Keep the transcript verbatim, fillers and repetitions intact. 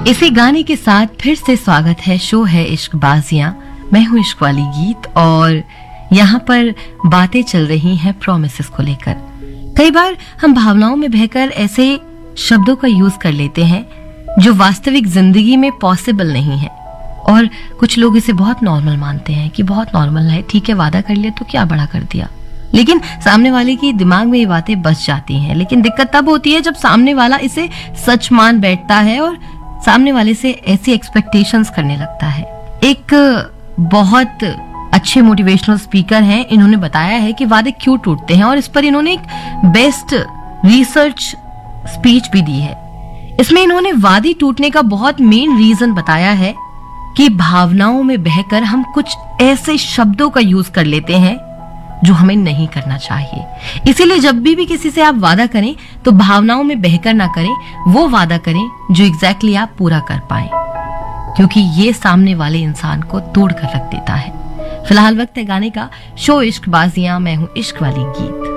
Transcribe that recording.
इसी गाने के साथ फिर से स्वागत है। शो है इश्क बाजियां, मैं हूं इश्क वाली गीत और यहाँ पर बातें चल रही हैं प्रोमिसेस को लेकर। कई बार हम भावनाओं में बहकर ऐसे शब्दों का यूज कर लेते हैं जो वास्तविक जिंदगी में पॉसिबल नहीं है और कुछ लोग इसे बहुत नॉर्मल मानते हैं कि बहुत नॉर्मल है, ठीक है, वादा कर लिया तो क्या बड़ा कर दिया। लेकिन सामने वाले की दिमाग में ये बातें बस जाती हैं। लेकिन दिक्कत तब होती है जब सामने वाला इसे सच मान बैठता है और सामने वाले से ऐसी एक्सपेक्टेशंस करने लगता है। एक बहुत अच्छे मोटिवेशनल स्पीकर हैं, इन्होंने बताया है कि वादे क्यों टूटते हैं और इस पर इन्होंने एक बेस्ट रिसर्च स्पीच भी दी है। इसमें इन्होंने वादे टूटने का बहुत मेन रीजन बताया है कि भावनाओं में बहकर हम कुछ ऐसे शब्दों का यूज कर लेते हैं जो हमें नहीं करना चाहिए। इसीलिए जब भी भी किसी से आप वादा करें तो भावनाओं में बहकर ना करें, वो वादा करें जो एग्जैक्टली आप पूरा कर पाए, क्योंकि ये सामने वाले इंसान को तोड़ कर रख देता है। फिलहाल वक्त है गाने का। शो इश्क बाजियां, मैं हूं इश्क वाली गीत।